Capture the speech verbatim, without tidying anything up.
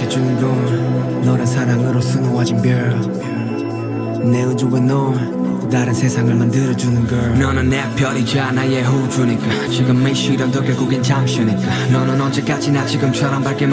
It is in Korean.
해주는 건 너란 사랑으로 수놓아진 별내 우주에 넌 또 다른 세상을 만들어주는 걸. 너는 내 별이자 나의 우주니까 지금 이 시련도 결국엔 잠시니까 너는 언제까지나 지금처럼 밝게